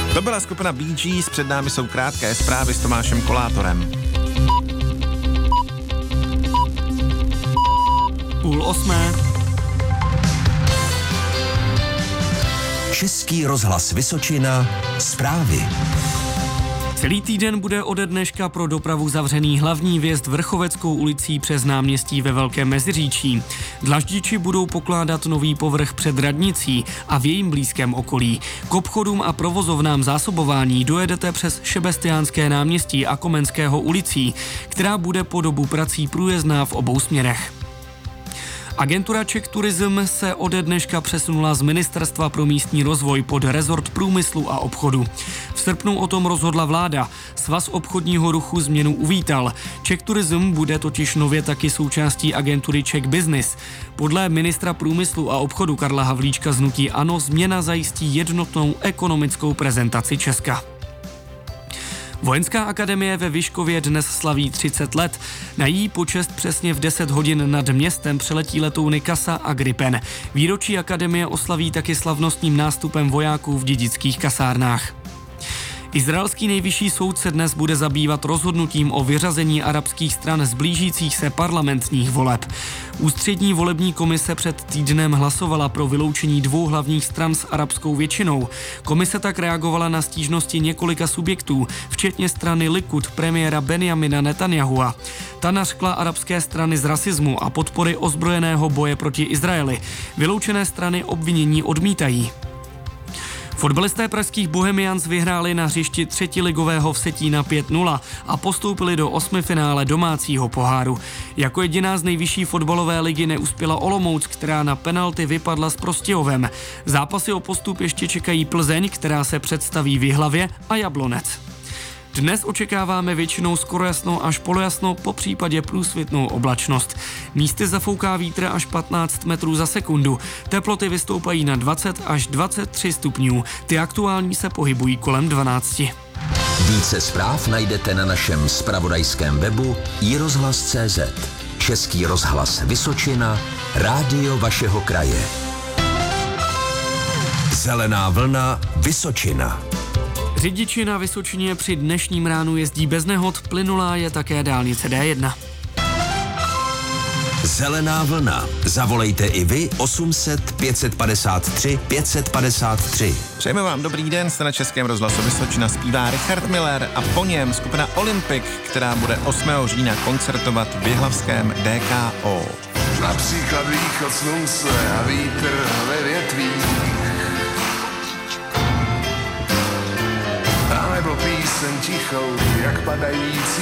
To byla skupina Bee Gees, před námi jsou krátké zprávy s Tomášem Kolátorem. 7:30. Český rozhlas Vysočina, zprávy. Celý týden bude ode dneška pro dopravu zavřený hlavní vjezd Vrchoveckou ulicí přes náměstí ve Velkém Meziříčí. Dlaždiči budou pokládat nový povrch před radnicí a v jejím blízkém okolí. K obchodům a provozovnám zásobování dojedete přes Šebestiánské náměstí a Komenského ulicí, která bude po dobu prací průjezdná v obou směrech. Agentura Czech Tourism se ode dneška přesunula z Ministerstva pro místní rozvoj pod rezort průmyslu a obchodu. V srpnu o tom rozhodla vláda. Svaz obchodního ruchu změnu uvítal. Czech Tourism bude totiž nově taky součástí agentury Czech Business. Podle ministra průmyslu a obchodu Karla Havlíčka z hnutí ANO změna zajistí jednotnou ekonomickou prezentaci Česka. Vojenská akademie ve Vyškově dnes slaví 30 let. Na její počest přesně v 10 hodin nad městem přeletí letouny Kasa a Gripen. Výročí akademie oslaví taky slavnostním nástupem vojáků v dědických kasárnách. Izraelský nejvyšší soud se dnes bude zabývat rozhodnutím o vyřazení arabských stran z blížících se parlamentních voleb. Ústřední volební komise před týdnem hlasovala pro vyloučení 2 hlavních stran s arabskou většinou. Komise tak reagovala na stížnosti několika subjektů, včetně strany Likud premiéra Benjamina Netanyahua. Ta nařkla arabské strany z rasismu a podpory ozbrojeného boje proti Izraeli. Vyloučené strany obvinění odmítají. Fotbalisté pražských Bohemians vyhráli na hřišti třetiligového Vsetína 5-0 a postoupili do 8finále domácího poháru. Jako jediná z nejvyšší fotbalové ligy neuspěla Olomouc, která na penalty vypadla s Prostějovem. Zápasy o postup ještě čekají Plzeň, která se představí v Jihlavě, a Jablonec. Dnes očekáváme většinou skoro jasno až polojasno, popřípadě průsvitnou oblačnost. Místy zafouká vítr až 15 metrů za sekundu. Teploty vystoupají na 20 až 23 stupňů. Ty aktuální se pohybují kolem 12. Více zpráv najdete na našem zpravodajském webu iRozhlas.cz. Český rozhlas Vysočina, rádio vašeho kraje. Zelená vlna Vysočina. Řidiči na Vysočině při dnešním ránu jezdí bez nehod, plynulá je také dálnice D1. Zelená vlna. Zavolejte i vy 800 553 553. Přejeme vám dobrý den, jste na Českém rozhlasu Vysočina, zpívá Richard Miller a po něm skupina Olympic, která bude 8. října koncertovat v jihlavském DKO. Například východ slunce a vítr ve větvích. A nebo píseň tichou, jak padající